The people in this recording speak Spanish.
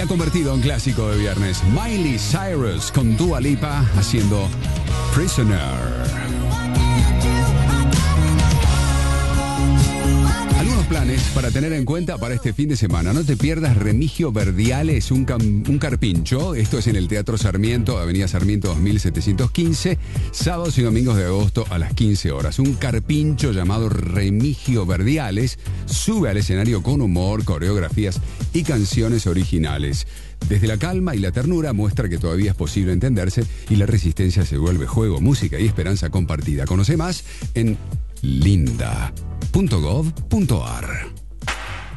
convertido en clásico de viernes. Miley Cyrus con Dua Lipa haciendo Prisoner. Algunos planes para tener en cuenta para este fin de semana. No te pierdas Remigio Verdiales, un carpincho. Esto es en el Teatro Sarmiento, Avenida Sarmiento 2715, sábados y domingos de agosto a las 15 horas. Un carpincho llamado Remigio Verdiales sube al escenario con humor, coreografías y canciones originales. Desde la calma y la ternura muestra que todavía es posible entenderse y la resistencia se vuelve juego, música y esperanza compartida. Conoce más en linda.gov.ar.